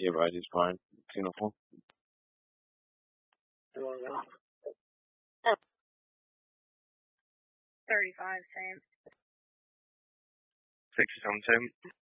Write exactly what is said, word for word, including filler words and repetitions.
Yeah, but I just fine. Uniform. thirty-five, same. Sixty-seven, same.